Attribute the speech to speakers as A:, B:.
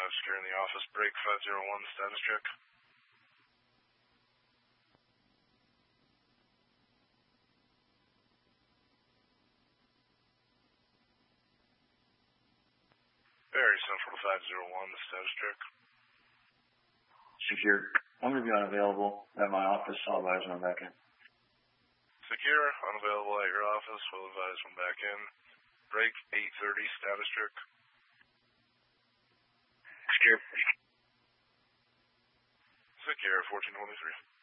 A: Secure in the office. Break 501, status check. Very Central to 501, the status check.
B: Secure. I'm going to be unavailable at my office. I'll advise when I'm back in.
A: Secure, unavailable at your office. Will advise when back in. Break 830, status check.
B: Secure.
A: Secure, 1423.